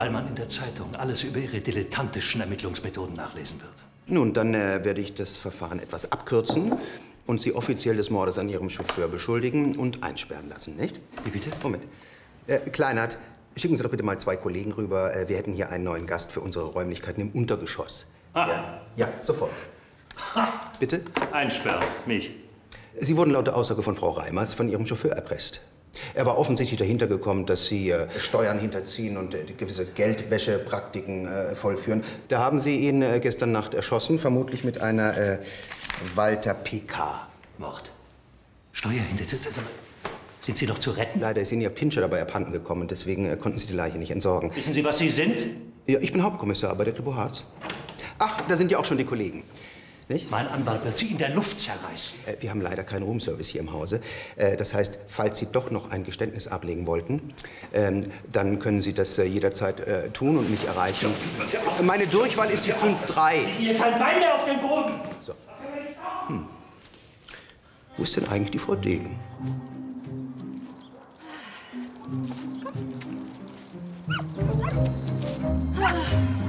Weil man in der Zeitung alles über Ihre dilettantischen Ermittlungsmethoden nachlesen wird. Nun, dann werde ich das Verfahren etwas abkürzen und Sie offiziell des Mordes an Ihrem Chauffeur beschuldigen und einsperren lassen, nicht? Wie bitte? Moment. Kleinert, schicken Sie doch bitte mal 2 Kollegen rüber. Wir hätten hier einen neuen Gast für unsere Räumlichkeiten im Untergeschoss. Ja, sofort. Ha! Bitte? Einsperren, mich. Sie wurden laut der Aussage von Frau Reimers von Ihrem Chauffeur erpresst. Er war offensichtlich dahinter gekommen, dass Sie Steuern hinterziehen und gewisse Geldwäschepraktiken vollführen. Da haben Sie ihn gestern Nacht erschossen, vermutlich mit einer Walter PK. Mord. Steuerhinterziehung. Sind Sie noch zu retten? Leider ist Ihnen Ihr Pinscher dabei abhanden gekommen, deswegen konnten Sie die Leiche nicht entsorgen. Wissen Sie, was Sie sind? Ja, ich bin Hauptkommissar bei der Kripo Harz. Ach, da sind ja auch schon die Kollegen. Nicht? Mein Anwalt wird Sie in der Luft zerreißen. Wir haben leider keinen Roomservice hier im Hause. Das heißt, falls Sie doch noch ein Geständnis ablegen wollten, dann können Sie das jederzeit tun und mich erreichen. Meine Durchwahl ist die 5-3. Hier kein Bein mehr auf den Boden. So. Wo ist denn eigentlich die Frau Degen?